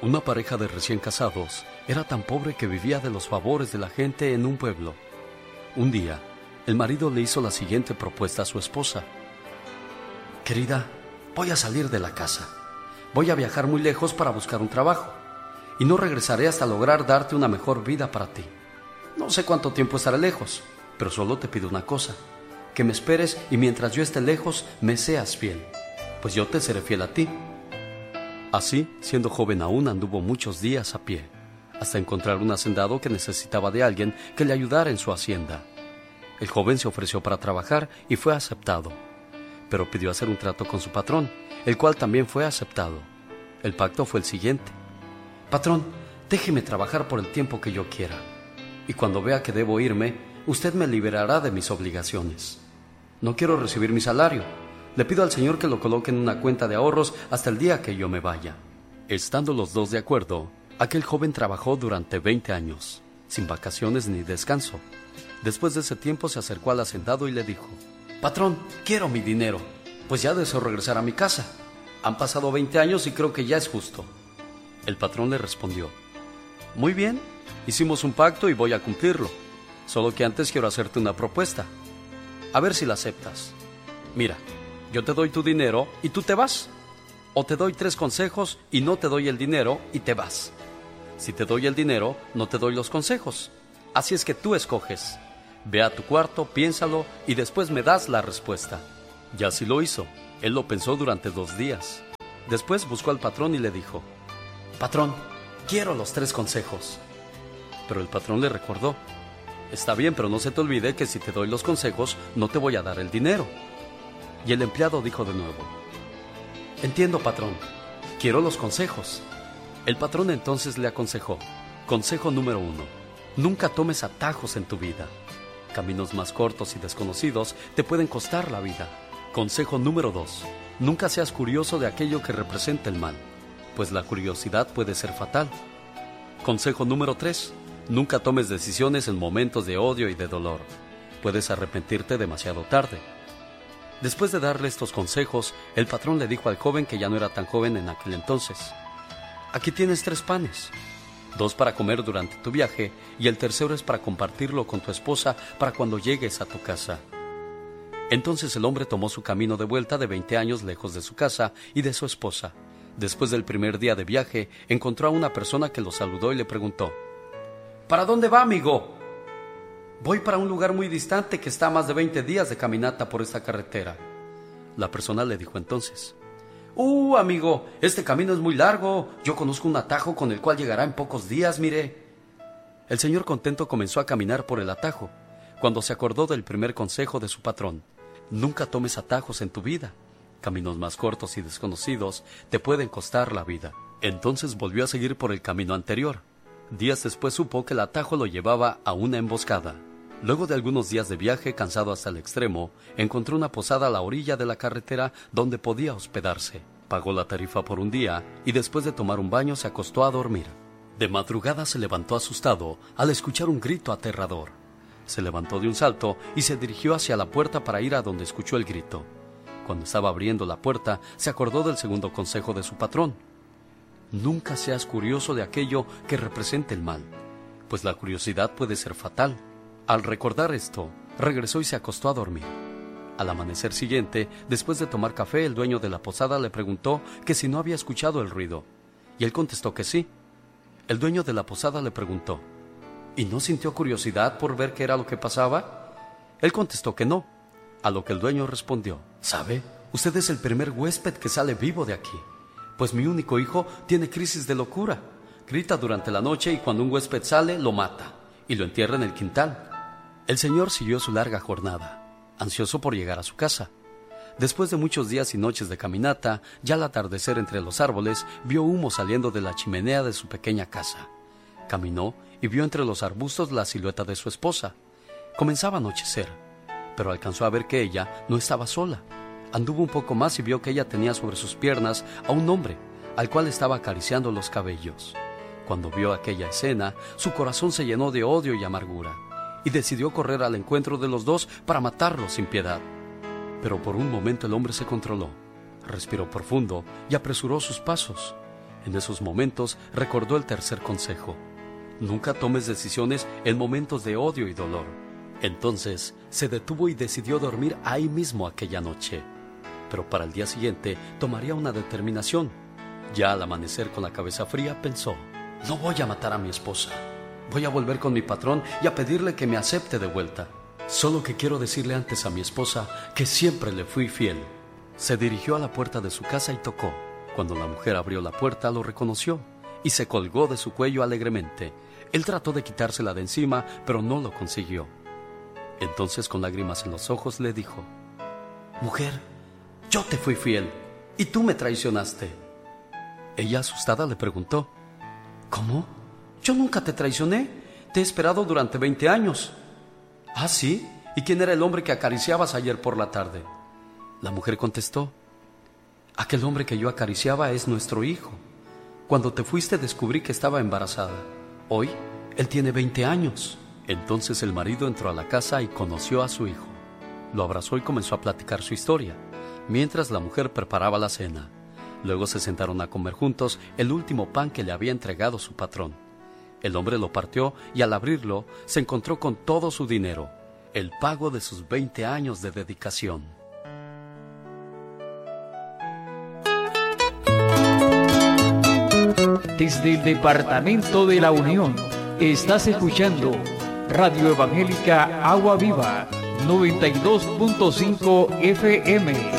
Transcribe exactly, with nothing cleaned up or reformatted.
Una pareja de recién casados era tan pobre que vivía de los favores de la gente en un pueblo. Un día, el marido le hizo la siguiente propuesta a su esposa. Querida, voy a salir de la casa. Voy a viajar muy lejos para buscar un trabajo. Y no regresaré hasta lograr darte una mejor vida para ti. No sé cuánto tiempo estaré lejos, pero solo te pido una cosa. Que me esperes y mientras yo esté lejos, me seas fiel. Pues yo te seré fiel a ti. Así, siendo joven aún, anduvo muchos días a pie, hasta encontrar un hacendado que necesitaba de alguien que le ayudara en su hacienda. El joven se ofreció para trabajar y fue aceptado, pero pidió hacer un trato con su patrón, el cual también fue aceptado. El pacto fue el siguiente. Patrón, déjeme trabajar por el tiempo que yo quiera, y cuando vea que debo irme, usted me liberará de mis obligaciones. No quiero recibir mi salario. Le pido al Señor que lo coloque en una cuenta de ahorros hasta el día que yo me vaya. Estando los dos de acuerdo, aquel joven trabajó durante veinte años, sin vacaciones ni descanso. Después de ese tiempo se acercó al hacendado y le dijo: Patrón, quiero mi dinero, pues ya deseo regresar a mi casa. Han pasado veinte años y creo que ya es justo. El patrón le respondió: Muy bien, hicimos un pacto y voy a cumplirlo. Solo que antes quiero hacerte una propuesta. A ver si la aceptas. Mira, yo te doy tu dinero y tú te vas. O te doy tres consejos y no te doy el dinero y te vas. Si te doy el dinero, no te doy los consejos. Así es que tú escoges. Ve a tu cuarto, piénsalo y después me das la respuesta. Y así lo hizo. Él lo pensó durante dos días. Después buscó al patrón y le dijo: Patrón, quiero los tres consejos. Pero el patrón le recordó: Está bien, pero no se te olvide que si te doy los consejos, no te voy a dar el dinero. Y el empleado dijo de nuevo: Entiendo, patrón. Quiero los consejos. El patrón entonces le aconsejó: Consejo número uno. Nunca tomes atajos en tu vida. Caminos más cortos y desconocidos te pueden costar la vida. Consejo número dos. Nunca seas curioso de aquello que representa el mal, pues la curiosidad puede ser fatal. Consejo número tres. Nunca tomes decisiones en momentos de odio y de dolor. Puedes arrepentirte demasiado tarde. Después de darle estos consejos, el patrón le dijo al joven, que ya no era tan joven en aquel entonces: Aquí tienes tres panes, dos para comer durante tu viaje y el tercero es para compartirlo con tu esposa para cuando llegues a tu casa. Entonces el hombre tomó su camino de vuelta de veinte años lejos de su casa y de su esposa. Después del primer día de viaje, encontró a una persona que lo saludó y le preguntó: ¿Para dónde va, amigo? Voy para un lugar muy distante que está a más de veinte días de caminata por esta carretera. La persona le dijo entonces: Uh, amigo, este camino es muy largo. Yo conozco un atajo con el cual llegará en pocos días, mire. El señor contento comenzó a caminar por el atajo, cuando se acordó del primer consejo de su patrón: Nunca tomes atajos en tu vida. Caminos más cortos y desconocidos te pueden costar la vida. Entonces volvió a seguir por el camino anterior. Días después supo que el atajo lo llevaba a una emboscada. Luego de algunos días de viaje, cansado hasta el extremo, encontró una posada a la orilla de la carretera donde podía hospedarse. Pagó la tarifa por un día y después de tomar un baño se acostó a dormir. De madrugada se levantó asustado al escuchar un grito aterrador. Se levantó de un salto y se dirigió hacia la puerta para ir a donde escuchó el grito. Cuando estaba abriendo la puerta, se acordó del segundo consejo de su patrón: Nunca seas curioso de aquello que represente el mal, pues la curiosidad puede ser fatal. Al recordar esto, regresó y se acostó a dormir. Al amanecer siguiente, después de tomar café, el dueño de la posada le preguntó que si no había escuchado el ruido, y él contestó que sí. El dueño de la posada le preguntó: ¿Y no sintió curiosidad por ver qué era lo que pasaba? Él contestó que no, a lo que el dueño respondió: ¿Sabe? Usted es el primer huésped que sale vivo de aquí, pues mi único hijo tiene crisis de locura. Grita durante la noche y cuando un huésped sale, lo mata y lo entierra en el quintal. El señor siguió su larga jornada, ansioso por llegar a su casa. Después de muchos días y noches de caminata, ya al atardecer entre los árboles, vio humo saliendo de la chimenea de su pequeña casa. Caminó y vio entre los arbustos la silueta de su esposa. Comenzaba a anochecer, pero alcanzó a ver que ella no estaba sola. Anduvo un poco más y vio que ella tenía sobre sus piernas a un hombre, al cual estaba acariciando los cabellos. Cuando vio aquella escena, su corazón se llenó de odio y amargura, y decidió correr al encuentro de los dos para matarlos sin piedad. Pero por un momento el hombre se controló, respiró profundo y apresuró sus pasos. En esos momentos recordó el tercer consejo: nunca tomes decisiones en momentos de odio y dolor. Entonces se detuvo y decidió dormir ahí mismo aquella noche. Pero para el día siguiente tomaría una determinación. Ya al amanecer, con la cabeza fría, pensó: no voy a matar a mi esposa. Voy a volver con mi patrón y a pedirle que me acepte de vuelta. Solo que quiero decirle antes a mi esposa que siempre le fui fiel. Se dirigió a la puerta de su casa y tocó. Cuando la mujer abrió la puerta, lo reconoció y se colgó de su cuello alegremente. Él trató de quitársela de encima, pero no lo consiguió. Entonces, con lágrimas en los ojos, le dijo: mujer, yo te fui fiel y tú me traicionaste. Ella, asustada, le preguntó: ¿cómo? Yo nunca te traicioné. Te he esperado durante veinte años. ¿Ah, sí? ¿Y quién era el hombre que acariciabas ayer por la tarde? La mujer contestó: aquel hombre que yo acariciaba es nuestro hijo. Cuando te fuiste descubrí que estaba embarazada. Hoy, él tiene veinte años. Entonces el marido entró a la casa y conoció a su hijo. Lo abrazó y comenzó a platicar su historia, mientras la mujer preparaba la cena. Luego se sentaron a comer juntos el último pan que le había entregado su patrón. El hombre lo partió y al abrirlo se encontró con todo su dinero, el pago de sus veinte años de dedicación. Desde el Departamento de la Unión, estás escuchando Radio Evangélica Agua Viva, noventa y dos punto cinco F M.